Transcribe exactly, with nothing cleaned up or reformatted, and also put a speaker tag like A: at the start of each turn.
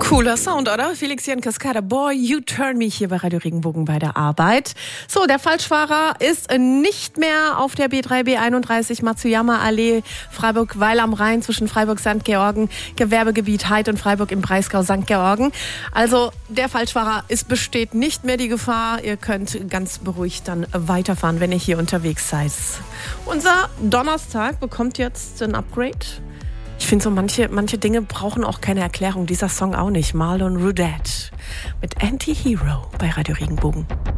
A: Cooler Sound, oder? Felix Jan Cascada, Boy, You Turn Me hier bei Radio Regenbogen bei der Arbeit. So, der Falschfahrer ist nicht mehr auf der B drei B einunddreißig Matsuyama Allee, Freiburg-Weil am Rhein zwischen Freiburg-Sankt Georgen, Gewerbegebiet Heid und Freiburg im Breisgau Sankt Georgen. Also, der Falschfahrer, es besteht nicht mehr die Gefahr. Ihr könnt ganz beruhigt dann weiterfahren, wenn ihr hier unterwegs seid. Unser Donnerstag bekommt jetzt ein Upgrade. Ich finde so, manche, manche Dinge brauchen auch keine Erklärung. Dieser Song auch nicht. Marlon Rudet mit Anti-Hero bei Radio Regenbogen.